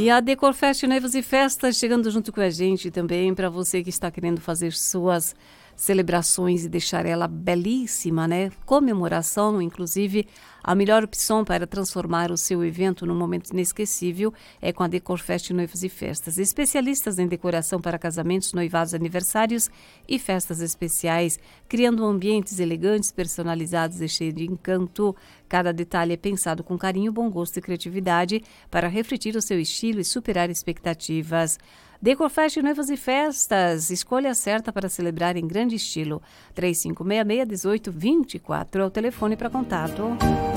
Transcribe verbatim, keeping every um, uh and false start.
E a Decorfest Noivas e Festas chegando junto com a gente também, para você que está querendo fazer suas celebrações e deixar ela belíssima, né? Comemoração, inclusive, a melhor opção para transformar o seu evento num momento inesquecível é com a Decorfest Noivas e Festas. Especialistas em decoração para casamentos, noivados, aniversários e festas especiais, criando ambientes elegantes, personalizados e cheios de encanto. Cada detalhe é pensado com carinho, bom gosto e criatividade para refletir o seu estilo e superar expectativas. Decorfest Noivas e Festas, escolha certa para celebrar em grande estilo. três cinco seis seis, um oito dois oito quatro é o telefone para contato.